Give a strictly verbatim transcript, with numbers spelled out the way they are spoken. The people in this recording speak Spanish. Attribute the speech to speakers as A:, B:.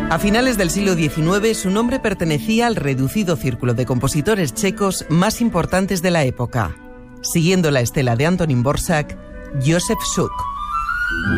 A: A finales del siglo diecinueve, su nombre pertenecía al reducido círculo de compositores checos más importantes de la época. Siguiendo la estela de Antonín Dvořák, Josef Suk.